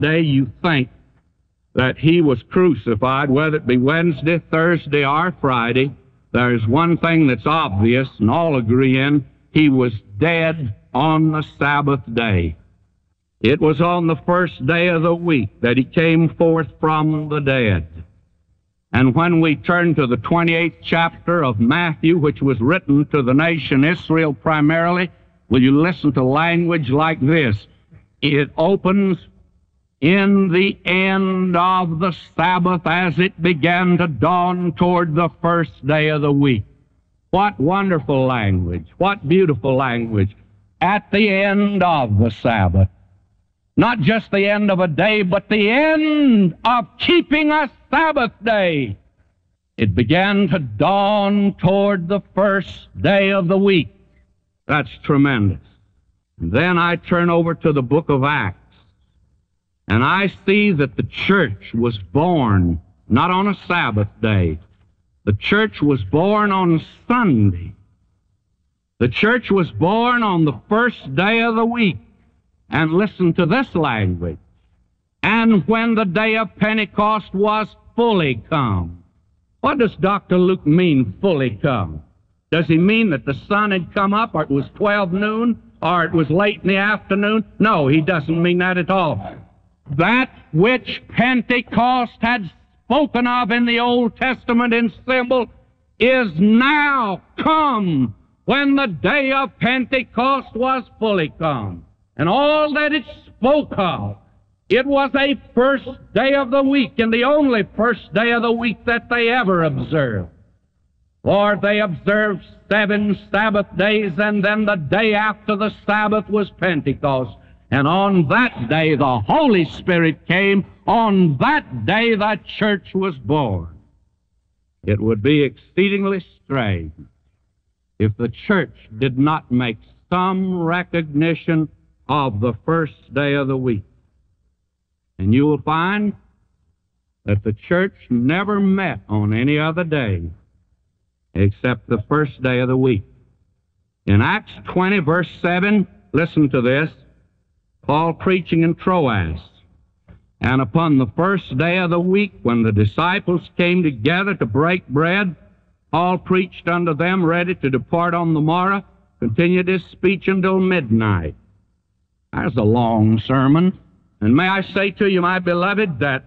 day you think that he was crucified, whether it be Wednesday, Thursday, or Friday, there's one thing that's obvious, and all agree in: he was dead on the Sabbath day. It was on the first day of the week that he came forth from the dead. And when we turn to the 28th chapter of Matthew, which was written to the nation Israel primarily, will you listen to language like this? It opens, "In the end of the Sabbath, as it began to dawn toward the first day of the week." What wonderful language. What beautiful language. At the end of the Sabbath. Not just the end of a day, but the end of keeping a Sabbath day. It began to dawn toward the first day of the week. That's tremendous. And then I turn over to the book of Acts, and I see that the church was born not on a Sabbath day. The church was born on Sunday. The church was born on the first day of the week. And listen to this language. "And when the day of Pentecost was fully come." What does Dr. Luke mean, fully come? Does he mean that the sun had come up, or it was 12 noon, or it was late in the afternoon? No, he doesn't mean that at all. That which Pentecost had spoken of in the Old Testament in symbol is now come, when the day of Pentecost was fully come. And all that it spoke of, it was a first day of the week, and the only first day of the week that they ever observed. For they observed 7 Sabbath days, and then the day after the Sabbath was Pentecost. And on that day the Holy Spirit came. On that day the church was born. It would be exceedingly strange if the church did not make some recognition of the first day of the week. And you will find that the church never met on any other day except the first day of the week. In Acts 20, verse 7, listen to this. Paul preaching in Troas. "And upon the first day of the week, when the disciples came together to break bread, Paul preached unto them, ready to depart on the morrow, continued his speech until midnight." That's a long sermon. And may I say to you, my beloved, that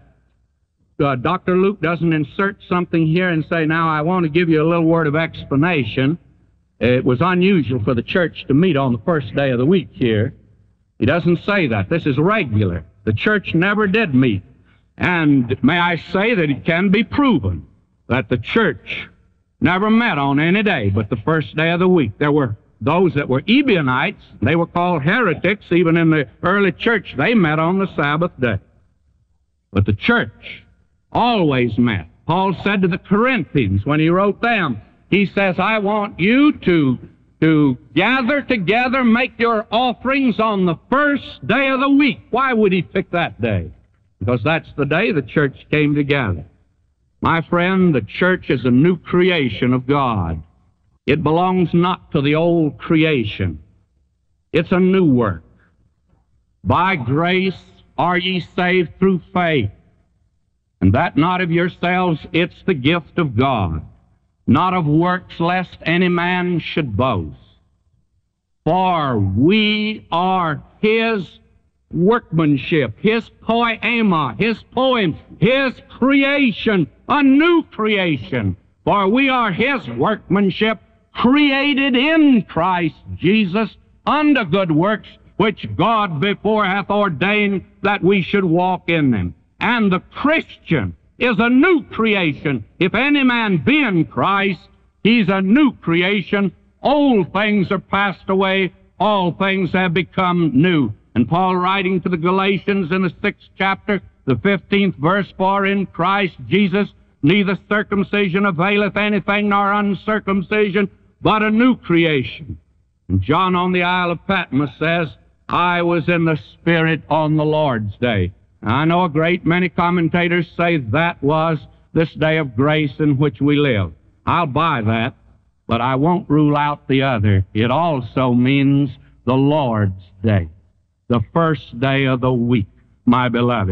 Dr. Luke doesn't insert something here and say, "Now I want to give you a little word of explanation." It was unusual for the church to meet on the first day of the week here. He doesn't say that. This is regular. The church never did meet. And may I say that it can be proven that the church never met on any day but the first day of the week. There were those that were Ebionites. They were called heretics. Even in the early church, they met on the Sabbath day. But the church always met. Paul said to the Corinthians when he wrote them, he says, "I want you to gather together, make your offerings on the first day of the week." Why would he pick that day? Because that's the day the church came together. My friend, the church is a new creation of God. It belongs not to the old creation. It's a new work. By grace are ye saved through faith, and that not of yourselves, it's the gift of God, not of works, lest any man should boast. For we are His workmanship, His poema, His poem, His creation, a new creation. For we are His workmanship, created in Christ Jesus unto good works, which God before hath ordained that we should walk in them. And the Christian is a new creation. If any man be in Christ, he's a new creation. Old things are passed away, all things have become new. And Paul, writing to the Galatians in the 6th chapter, the 15th verse, "For in Christ Jesus neither circumcision availeth anything nor uncircumcision, but a new creation." And John on the Isle of Patmos says, "I was in the Spirit on the Lord's day." I know a great many commentators say that was this day of grace in which we live. I'll buy that, but I won't rule out the other. It also means the Lord's day, the first day of the week, my beloved.